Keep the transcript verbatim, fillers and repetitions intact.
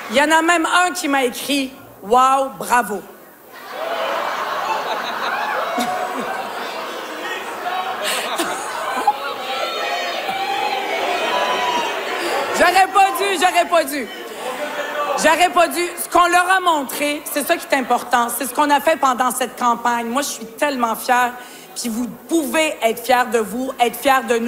Il y en a même un qui m'a écrit « Wow, bravo ». J'aurais pas dû, j'aurais pas dû. J'aurais pas dû. Ce qu'on leur a montré, c'est ça qui est important. C'est ce qu'on a fait pendant cette campagne. Moi, je suis tellement fière. Puis vous pouvez être fiers de vous, être fiers de nous.